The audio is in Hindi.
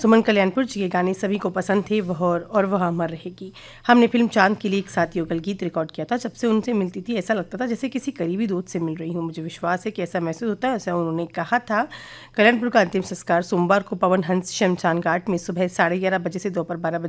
सुमन कल्याणपुर जी के गाने सभी को पसंद थे, और वह अमर रहेगी। हमने फिल्म चांद के लिए एक साथ युगल गीत रिकॉर्ड किया था। जब से उनसे मिलती थी ऐसा लगता था जैसे किसी करीबी दोस्त से मिल रही हूँ। मुझे विश्वास है कि ऐसा महसूस होता है, ऐसा उन्होंने कहा था। कल्याणपुर का अंतिम संस्कार सोमवार को पवन हंस शमशान घाट में सुबह 11:30 बजे से दोपहर 12 बजे